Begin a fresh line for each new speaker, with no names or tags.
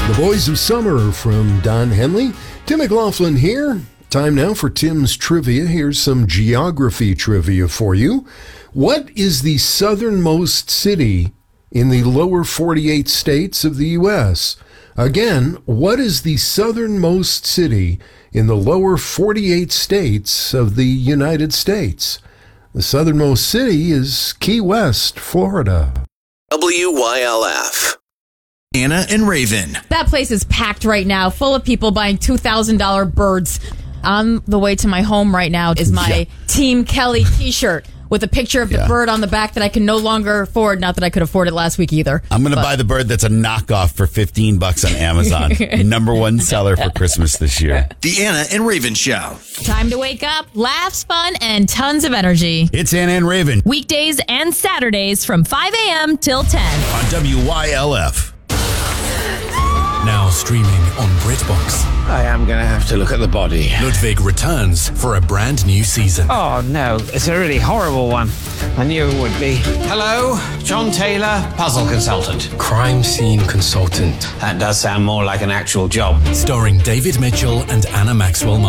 The Boys of Summer from Don Henley. Tim McLaughlin here. Time now for Tim's Trivia. Here's some geography trivia for you. What is the southernmost city in the lower 48 states of the U.S.? Again, what is the southernmost city in the lower 48 states of the United States? The southernmost city is Key West, Florida.
WYLF.
Anna and Raven.
That place is packed right now, full of people buying $2,000 birds. On the way to my home right now is my Team Kelly t-shirt with a picture of the bird on the back that I can no longer afford. Not that I could afford it last week either.
I'm going to buy the bird that's a knockoff for $15 on Amazon. Number one seller for Christmas this year. The Anna and Raven Show.
Time to wake up, laughs, fun, and tons of energy.
It's Anna and Raven.
Weekdays and Saturdays from 5 a.m. till 10.
On WYLF.
Now streaming on BritBox.
I am going to have to look at the body.
Ludwig returns for a brand new season.
Oh, no. It's a really horrible one. I knew it would be. Hello, John Taylor, puzzle consultant.
Crime scene consultant.
That does sound more like an actual job.
Starring David Mitchell and Anna Maxwell